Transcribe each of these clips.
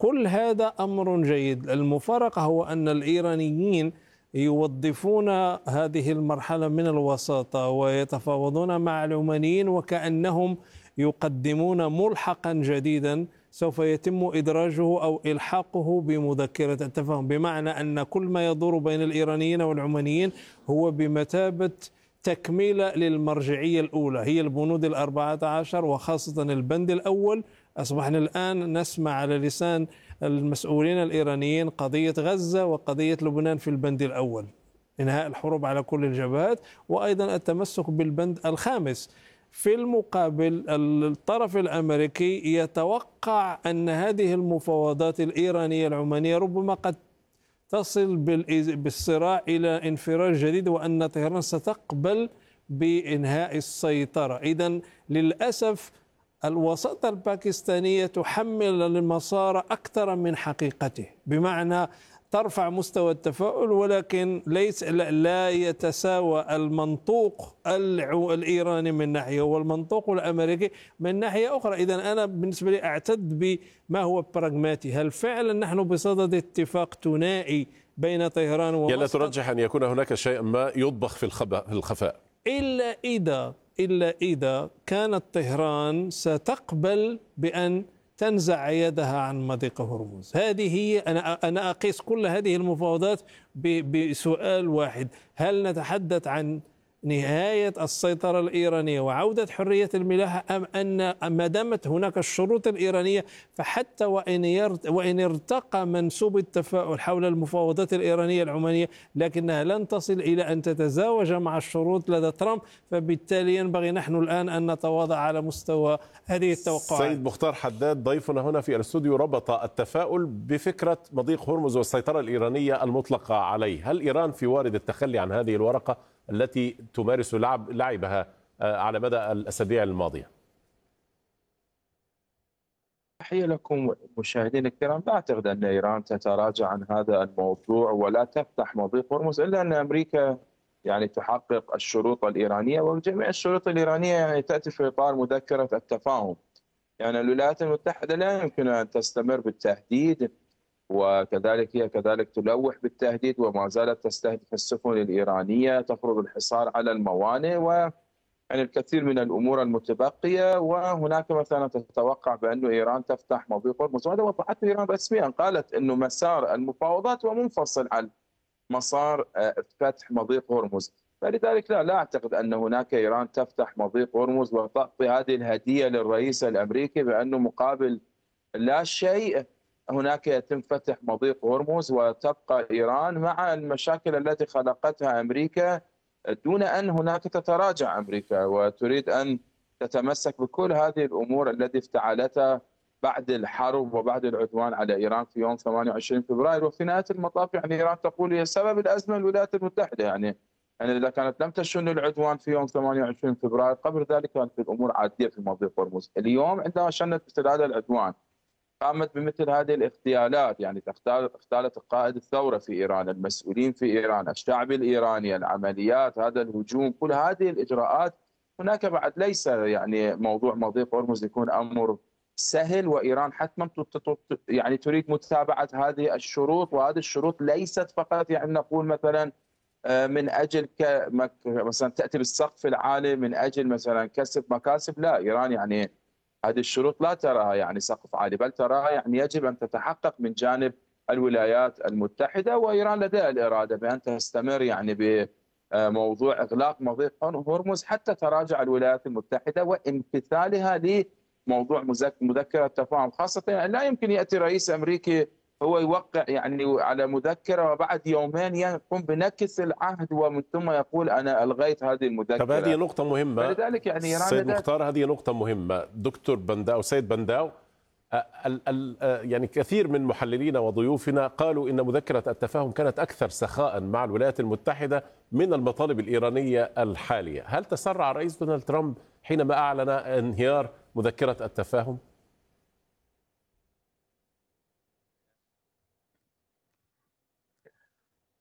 كل هذا أمر جيد. المفارقة هو أن الإيرانيين يوظفون هذه المرحلة من الوساطة ويتفاوضون مع العمانيين وكأنهم يقدمون ملحقا جديدا سوف يتم إدراجه أو إلحاقه بمذكرة التفاهم، بمعنى أن كل ما يدور بين الإيرانيين والعمانيين هو بمثابة تكملة للمرجعية الأولى، هي البنود 14 وخاصة البند الأول. أصبحنا الآن نسمع على لسان المسؤولين الإيرانيين قضية غزة وقضية لبنان في البند الأول، إنهاء الحروب على كل الجبهات، وأيضا التمسك بالبند الخامس. في المقابل الطرف الأمريكي يتوقع أن هذه المفاوضات الإيرانية العمانية ربما قد تصل بالصراع إلى انفراج جديد، وأن طهران ستقبل بإنهاء السيطرة. إذن للأسف الوساطة الباكستانية تحمل المسار أكثر من حقيقته، بمعنى ترفع مستوى التفاؤل، ولكن لا يتساوى المنطوق الإيراني من ناحية والمنطوق الأمريكي من ناحية أخرى. إذن أنا بالنسبة لي أعتد بما هو براغماتي. هل فعلا نحن بصدد اتفاق ثنائي بين طهران ومسقط؟ لا ترجح أن يكون هناك شيء ما يطبخ في الخفاء إلا إذا كانت طهران ستقبل بأن تنزع يدها عن مضيق هرمز. هذه هي أنا أقيس كل هذه المفاوضات بسؤال واحد: هل نتحدث عن نهاية السيطرة الإيرانية وعودة حرية الملاحة، أم أن ما دامت هناك الشروط الإيرانية فحتى وإن ارتقى منسوب التفاؤل حول المفاوضات الإيرانية العمانية لكنها لن تصل إلى أن تتزاوج مع الشروط لدى ترامب، فبالتالي ينبغي نحن الآن أن نتواضع على مستوى هذه التوقعات. سيد مختار حداد ضيفنا هنا في الاستوديو ربط التفاؤل بفكرة مضيق هرمز والسيطرة الإيرانية المطلقة عليه. هل إيران في وارد التخلي عن هذه الورقة التي تمارس لعبها على مدى الأسابيع الماضية؟ تحية لكم مشاهدينا الكرام. لا أعتقد أن إيران تتراجع عن هذا الموضوع ولا تفتح مضيق هرمز إلا أن أمريكا تحقق الشروط الإيرانية، وجميع الشروط الإيرانية تأتي في إطار مذكرة التفاهم. الولايات المتحدة لا يمكن أن تستمر بالتهديد، وكذلك هي كذلك تلوح بالتهديد وما زالت تستهدف السفن الإيرانية، تفرض الحصار على الموانئ الكثير من الأمور المتبقية. وهناك مثلا تتوقع بأن إيران تفتح مضيق هرمز، وهذا وضحته إيران رسميا، قالت أنه مسار المفاوضات هو منفصل عن مسار فتح مضيق هرمز. فلذلك لا أعتقد أن هناك إيران تفتح مضيق هرمز وتعطي هذه الهدية للرئيس الأمريكي بأنه مقابل لا شيء هناك يتم فتح مضيق هرمز، وتبقى إيران مع المشاكل التي خلقتها أمريكا دون أن هناك تتراجع أمريكا وتريد أن تتمسك بكل هذه الأمور التي افتعلتها بعد الحرب وبعد العدوان على إيران في يوم 28 فبراير. وفي نهاية المطاف إيران تقول هي سبب الأزمة الولايات المتحدة. يعني إذا كانت لم تشن العدوان في يوم 28 فبراير قبل ذلك كانت الأمور عادية في مضيق هرمز. اليوم عندما شنت مثل هذا العدوان قامت بمثل هذه الاغتيالات، اغتالت قائد الثورة في إيران، المسؤولين في إيران، الشعب الإيراني، العمليات، هذا الهجوم، كل هذه الإجراءات. هناك بعد ليس موضوع مضيق هرمز يكون أمر سهل، وإيران حتما تريد متابعة هذه الشروط. وهذه الشروط ليست فقط نقول مثلا من أجل مثلا تأتي بالسقف العالي من أجل مثلا كسب مكاسب. لا، إيران هذه الشروط لا تراها سقف عالي، بل تراها يجب أن تتحقق من جانب الولايات المتحدة. وإيران لديها الإرادة بأن تستمر بموضوع إغلاق مضيق هرمز حتى تراجع الولايات المتحدة وامتثالها لموضوع مذكرة التفاهم. خاصة لا يمكن يأتي رئيس أمريكي هو يوقع على مذكرة وبعد يومين يقوم بنكس العهد ومن ثم يقول أنا ألغيت هذه المذكرة. طب هذه نقطة مهمة. فلذلك سيد مختار هذه نقطة مهمة. دكتور بنداو، سيد بنداو، كثير من محللين وضيوفنا قالوا إن مذكرة التفاهم كانت أكثر سخاء مع الولايات المتحدة من المطالب الإيرانية الحالية. هل تسرع الرئيس دونالد ترامب حينما أعلن انهيار مذكرة التفاهم؟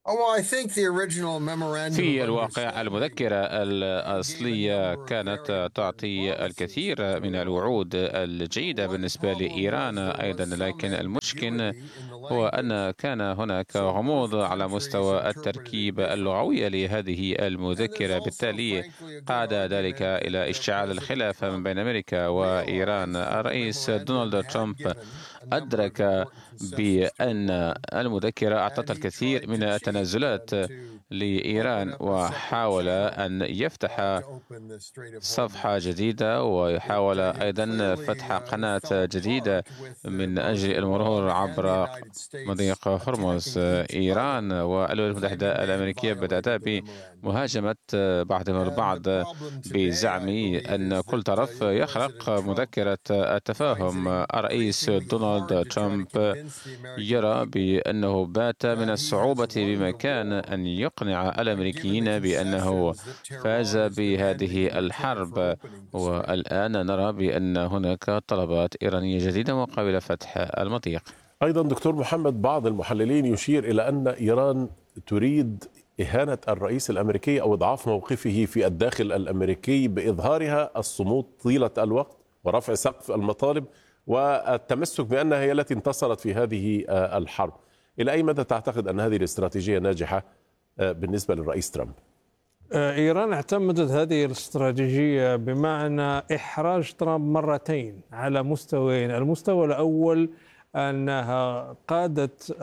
في الواقع المذكرة الأصلية كانت تعطي الكثير من الوعود الجيدة بالنسبة لإيران أيضا، لكن المشكل هو أن كان هناك غموض على مستوى التركيب اللغوي لهذه المذكرة، بالتالي قاد ذلك إلى اشتعال الخلاف من بين أمريكا وإيران. الرئيس دونالد ترامب أدرك بأن المذكرة أعطت الكثير من التنازلات لإيران، وحاول أن يفتح صفحة جديدة، ويحاول أيضا فتح قناة جديدة من أجل المرور عبر مضيق هرمز. إيران والولايات المتحدة الأمريكية بدأتا بمهاجمة بعضهم البعض بزعم أن كل طرف يخلق مذكرة التفاهم. الرئيس دونالد ترامب يرى بأنه بات من الصعوبة بمكان أن يقنع الأمريكيين بأنه فاز بهذه الحرب، والآن نرى بأن هناك طلبات إيرانية جديدة مقابل فتح المضيق. أيضا دكتور محمد، بعض المحللين يشير إلى أن إيران تريد إهانة الرئيس الأمريكي أو إضعاف موقفه في الداخل الأمريكي بإظهارها الصمود طيلة الوقت ورفع سقف المطالب والتمسك بأنها هي التي انتصرت في هذه الحرب. إلى أي مدى تعتقد أن هذه الاستراتيجية ناجحة بالنسبة للرئيس ترامب؟ إيران اعتمدت هذه الاستراتيجية بمعنى إحراج ترامب مرتين على مستويين. المستوى الأول أنها قادت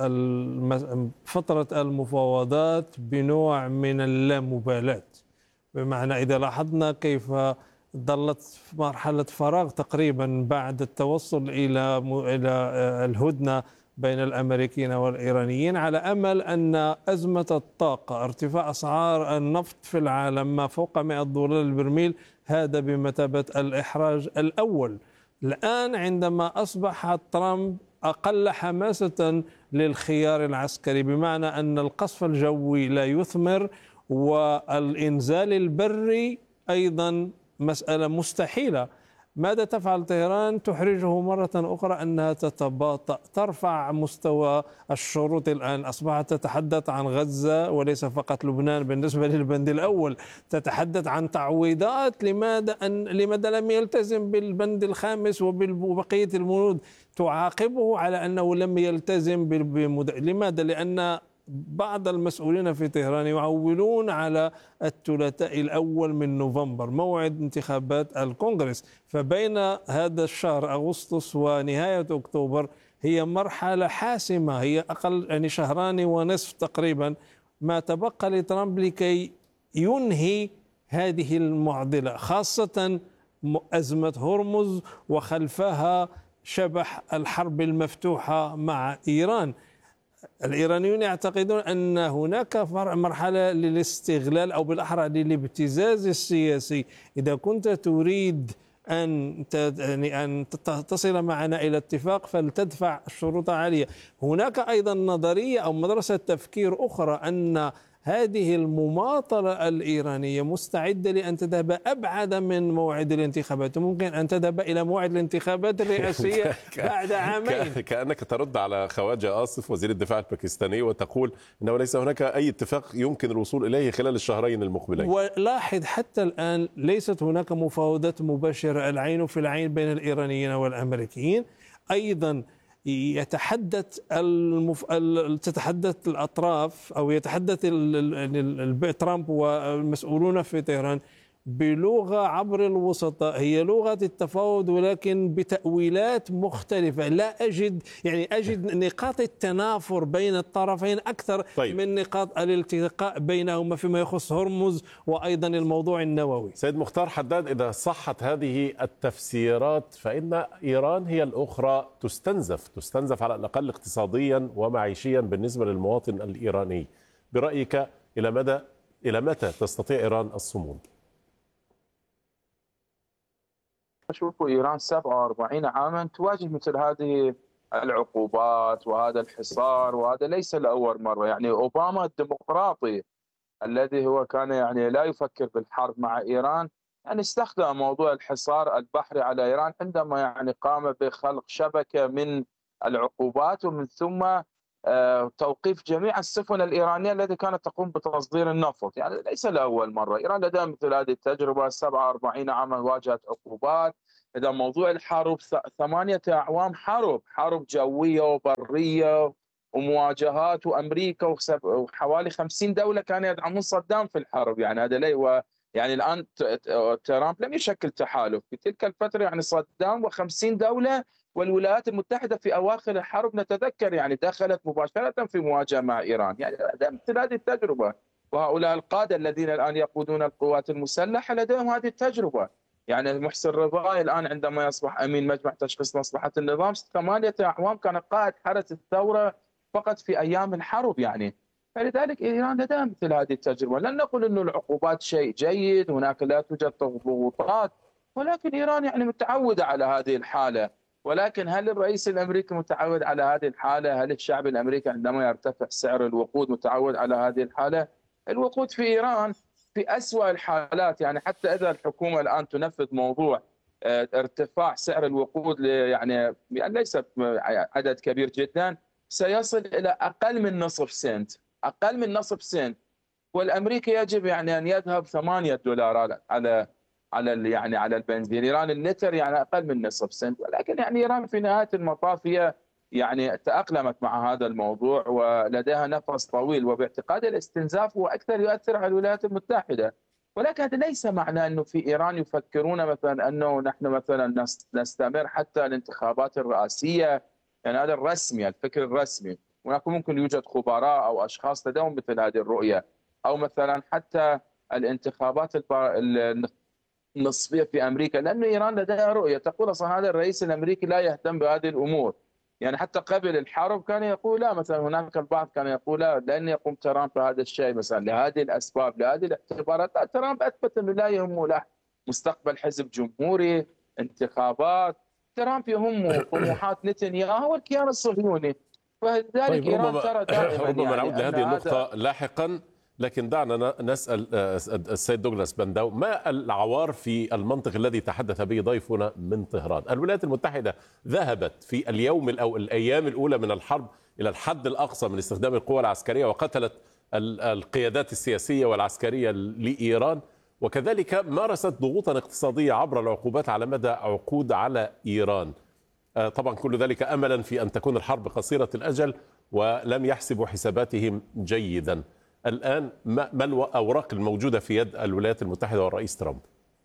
فترة المفاوضات بنوع من اللامبالاة، بمعنى إذا لاحظنا كيف ظلت في مرحلة فراغ تقريبا بعد التوصل إلى الهدنة بين الأمريكيين والإيرانيين، على أمل أن أزمة الطاقة، ارتفاع أسعار النفط في العالم ما فوق $100 البرميل، هذا بمثابة الإحراج الأول. الآن عندما أصبح ترامب أقل حماسة للخيار العسكري، بمعنى أن القصف الجوي لا يثمر والإنزال البري أيضا مسألة مستحيلة، ماذا تفعل طهران؟ تحرجه مرة أخرى أنها تتباطأ، ترفع مستوى الشروط. الآن أصبحت تتحدث عن غزة وليس فقط لبنان بالنسبة للبند الأول، تتحدث عن تعويضات. لماذا لم يلتزم بالبند الخامس وبقية البنود؟ تعاقبه على أنه لم يلتزم لماذا؟ لأن بعض المسؤولين في طهران يعولون على الثلاثاء الأول من نوفمبر، موعد انتخابات الكونغرس، فبين هذا الشهر أغسطس ونهاية أكتوبر هي مرحلة حاسمة، هي أقل يعني شهران ونصف تقريبا ما تبقى لترامب لكي ينهي هذه المعضلة، خاصة أزمة هرمز وخلفها شبح الحرب المفتوحة مع إيران. الإيرانيون يعتقدون أن هناك مرحلة للاستغلال أو بالأحرى للابتزاز السياسي. إذا كنت تريد أن تصل معنا إلى اتفاق فلتدفع شروط عالية. هناك أيضا نظرية أو مدرسة تفكير أخرى أن هذه المماطلة الإيرانية مستعدة لأن تذهب أبعد من موعد الانتخابات، ممكن أن تذهب إلى موعد الانتخابات الرئاسية بعد عامين. كأنك ترد على خواجة آصف وزير الدفاع الباكستاني وتقول أنه ليس هناك أي اتفاق يمكن الوصول إليه خلال الشهرين المقبلين. ولاحظ حتى الآن ليست هناك مفاوضات مباشرة العين في العين بين الإيرانيين والأمريكيين. أيضا تتحدث الأطراف أو يتحدث ترامب والمسؤولون في طهران بلغة عبر الوسطاء، هي لغة التفاوض ولكن بتأويلات مختلفة. لا أجد نقاط التنافر بين الطرفين أكثر من نقاط الالتقاء بينهما فيما يخص هرمز وأيضا الموضوع النووي. سيد مختار حداد، إذا صحت هذه التفسيرات فإن إيران هي الأخرى تستنزف على الأقل اقتصاديا ومعيشيا بالنسبة للمواطن الإيراني. برأيك إلى متى تستطيع إيران الصمود؟ أشوف إيران 47 عاما تواجه مثل هذه العقوبات وهذا الحصار، وهذا ليس لأول مرة. يعني أوباما الديمقراطي الذي هو كان لا يفكر بالحرب مع إيران استخدم موضوع الحصار البحري على إيران عندما قام بخلق شبكة من العقوبات، ومن ثم توقيف جميع السفن الإيرانية التي كانت تقوم بتصدير النفط. يعني ليس لأول مرة إيران لديها مثل هذه التجربة. 47 عاما واجهت عقوبات. إذا موضوع الحرب 8 أعوام حرب جوية وبرية ومواجهات، وأمريكا وحوالي 50 دولة كانوا يدعمون صدام في الحرب. يعني هذا لي يعني الآن ترامب لم يشكل تحالف في تلك الفترة، يعني صدام و50 دولة والولايات المتحدة في أواخر الحرب نتذكر يعني دخلت مباشرة في مواجهة مع إيران. يعني مثل هذه التجربة، وهؤلاء القادة الذين الآن يقودون القوات المسلحة لديهم هذه التجربة. يعني محسن رضاي الآن عندما يصبح أمين مجمع تشخيص مصلحة النظام 8 أعوام كان قائد حرس الثورة فقط في أيام الحرب. يعني فلذلك إيران لديها مثل هذه التجربة. لن نقول أن العقوبات شيء جيد، هناك لا توجد ضغوطات، ولكن إيران يعني متعودة على هذه الحالة. ولكن هل الرئيس الأمريكي متعود على هذه الحالة؟ هل الشعب الأمريكي عندما يرتفع سعر الوقود متعود على هذه الحالة؟ الوقود في إيران في أسوأ الحالات، يعني حتى إذا الحكومة الآن تنفذ موضوع ارتفاع سعر الوقود يعني ليس عدد كبير جدا، سيصل إلى أقل من نصف سنت، أقل من نصف سنت. والأمريكي يجب يعني أن يذهب $8 على البنزين. إيران اللتر يعني أقل من نصف سنت. ولكن يعني إيران في نهاية المطاف هي يعني تأقلمت مع هذا الموضوع ولديها نفس طويل، وباعتقاد الاستنزاف هو أكثر يؤثر على الولايات المتحدة. ولكن هذا ليس معناه أنه في إيران يفكرون مثلا أنه نحن مثلا نستمر حتى الانتخابات الرئاسية. يعني هذا الرسمي، الفكر الرسمي. هناك ممكن يوجد خبراء أو أشخاص لديهم مثل هذه الرؤية، أو مثلا حتى الانتخابات النصفية في أمريكا، لأن إيران لديها رؤية تقول أصلا هذا الرئيس الأمريكي لا يهتم بهذه الأمور. يعني حتى قبل الحرب كان يقول لا، مثلا هناك البعض كان يقول لا، لن يقوم ترامب بهذا الشيء مثلا لهذه الأسباب، لهذه الاعتبارات. لا، ترامب أثبت أنه لا يهمه له مستقبل حزب جمهوري، انتخابات. ترامب يهمه طموحات نتنياهو والكيان الصهيوني. فلذلك طيب إيران ترى دائما ربما يعني نعود لهذه النقطة لاحقا، لكن دعنا نسأل السيد دوغلاس بنداو، ما العوار في المنطق الذي تحدث به ضيفنا من طهران؟ الولايات المتحدة ذهبت في اليوم أو الأيام الأولى من الحرب إلى الحد الأقصى من استخدام القوى العسكرية، وقتلت القيادات السياسية والعسكرية لإيران، وكذلك مارست ضغوطا اقتصادية عبر العقوبات على مدى عقود على إيران. طبعا كل ذلك أملا في أن تكون الحرب قصيرة الأجل، ولم يحسبوا حساباتهم جيدا. الآن ما الأوراق الموجودة في يد الولايات المتحدة والرئيس ترامب؟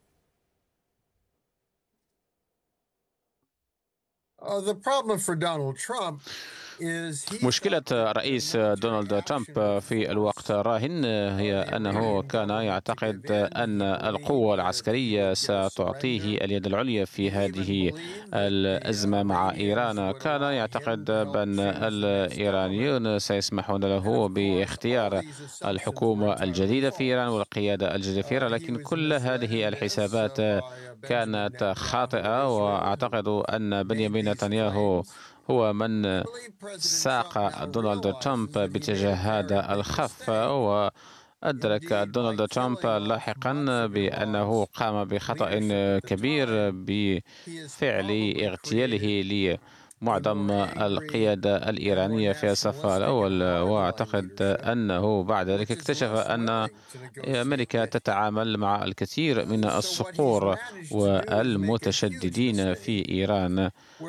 مشكلة الرئيس دونالد ترامب في الوقت الراهن هي أنه كان يعتقد أن القوة العسكرية ستعطيه اليد العليا في هذه الأزمة مع إيران. كان يعتقد بأن الإيرانيون سيسمحون له باختيار الحكومة الجديدة في إيران والقيادة الجديدة في إيران، لكن كل هذه الحسابات كانت خاطئة. وأعتقد أن بنيامين نتنياهو هو من ساق دونالد ترامب باتجاه هذا الخف، وأدرك دونالد ترامب لاحقا بأنه قام بخطأ كبير بفعل اغتياله لمعظم القيادة الإيرانية في الصف الأول. وأعتقد أنه بعد ذلك اكتشف أن أمريكا تتعامل مع الكثير من الصقور والمتشددين في إيران.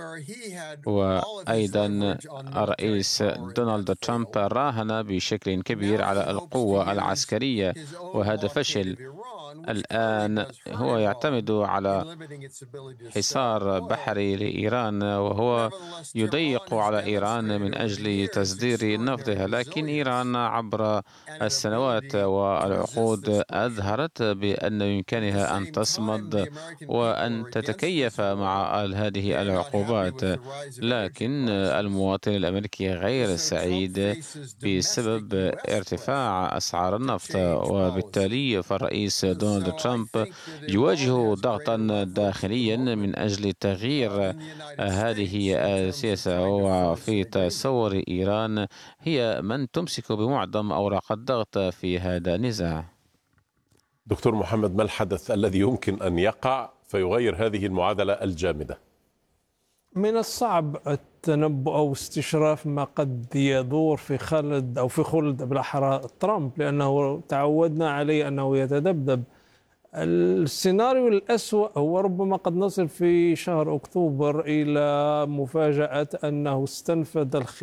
وأيضا الرئيس دونالد ترامب راهن بشكل كبير على القوة العسكرية، وهذا فشل. الآن هو يعتمد على حصار بحري لإيران، وهو يضيق على إيران من أجل تصدير نفطها. لكن إيران عبر السنوات والعقود أظهرت بأن بإمكانها أن تصمد وأن تتكيف مع هذه العقوبات. لكن المواطن الأمريكي غير سعيد بسبب ارتفاع أسعار النفط، وبالتالي فالرئيس دونالد ترامب يواجه ضغطا داخليا من أجل تغيير هذه السياسة. وفي تصور إيران هي من تمسك بمعظم أوراق الضغط في هذا النزاع. دكتور محمد، ما الحدث الذي يمكن أن يقع فيغير هذه المعادلة الجامدة؟ من الصعب تنبؤ أو استشراف ما قد يدور في خلد أو في خلد بالأحرى ترامب، لأنه تعودنا عليه أنه يتذبذب. السيناريو الأسوأ هو ربما قد نصل في شهر أكتوبر إلى مفاجأة أنه استنفذ